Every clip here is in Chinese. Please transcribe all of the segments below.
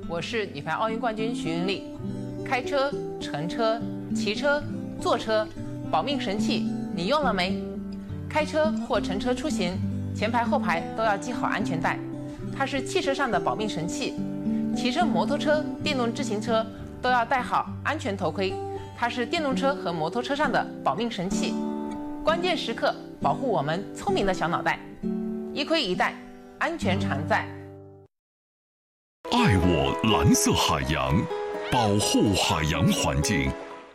我是女排奥运冠军徐云丽。开车、乘车、骑车、坐车，保命神器你用了没？开车或乘车出行，前排后排都要系好安全带，它是汽车上的保命神器。骑车、摩托车、电动自行车都要戴好安全头盔，它是电动车和摩托车上的保命神器。关键时刻保护我们聪明的小脑袋，一盔一带，安全常在。 爱我蓝色海洋，保护海洋环境，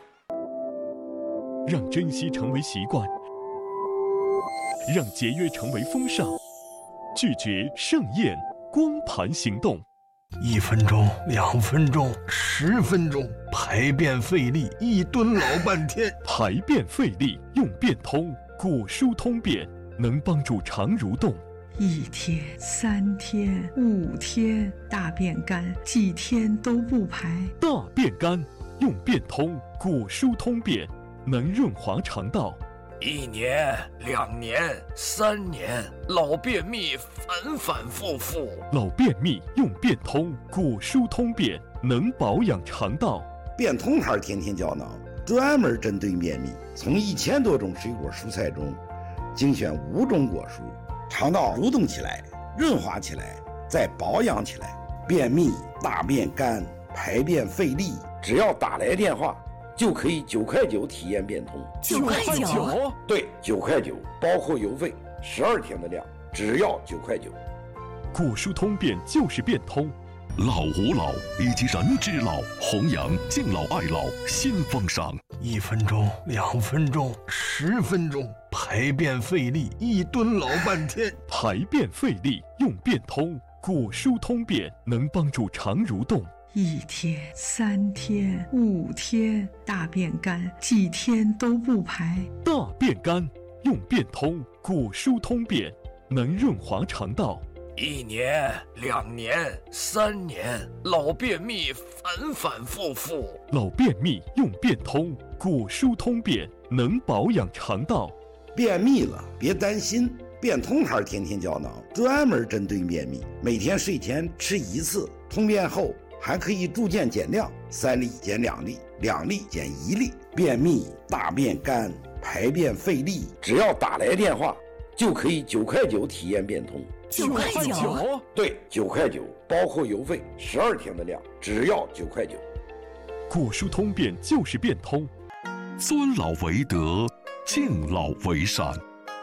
让珍惜成为习惯，让节约成为风尚，拒绝盛宴光盘行动。 1分钟、2分钟、10分钟，排便费力，1吨老半天。 排便费力用便通，果蔬通便能帮助肠蠕动。 1天、3天、5天，大便干，几天都不排。 大便干用便通，果蔬通便能润滑肠道。 1年、2年、3年，老便秘反反复复。 老便秘用便通，果蔬通便能保养肠道。 便通牌天天胶囊专门针对便秘，从1000多种水果蔬菜中精选5种果蔬，肠道蠕动起来，润滑起来，再保养起来。便秘、大便干、排便费力，只要打来电话就可以9块9体验便通。 9块9？ 对，9块9，包括邮费，12天的量，只要9块9。 果蔬通便就是便通。 老吾老以及人之老，弘扬敬老爱老新风尚。 1分钟、2分钟、10分钟，排便费力，1吨老半天。 排便费力用便通，果蔬通便能帮助肠蠕动。 1天、3天、5天，大便干，几天都不排。 大便干用便通，果蔬通便能润滑肠道。 1年、2年、3年，老便秘反反复复。 老便秘用便通，果蔬通便能保养肠道。 便秘了别担心，便通牌天天胶囊专门针对便秘，每天睡前吃1次，通便后还可以逐渐减量，3粒减2粒，2粒减1粒。便秘、大便干、排便费力，只要打来电话就可以9块9体验便通。 9块9？ 对，9块9，包括邮费，12天的量，只要9块9。 果蔬通便就是便通。 尊老为德，敬老为善。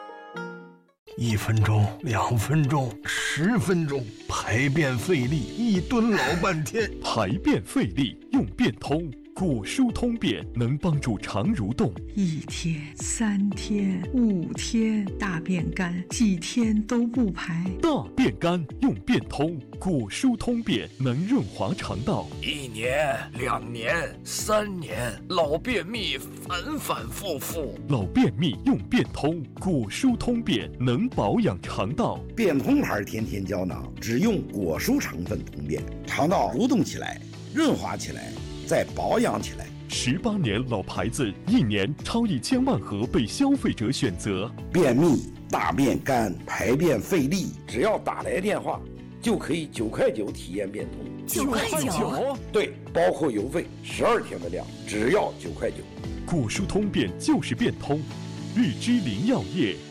1分钟、2分钟、10分钟，排便费力，1吨老半天。 排便费力用便通，果蔬通便能帮助肠蠕动。 1天、3天、5天，大便干，几天都不排。 大便干用便通，果蔬通便能润滑肠道。 1年、2年、3年，老便秘反反复复。 老便秘用便通，果蔬通便能保养肠道。 便通牌天天胶囊只用果蔬成分通便，肠道蠕动起来，润滑起来，再保养起来。 18年老牌子，1年超1000万盒被消费者选择。 便秘、大便干、排便费力，只要打来电话就可以9块9体验便通。 9块9？ 对，包括邮费，12天的量，只要9块9。 果蔬通便就是便通。日之林药业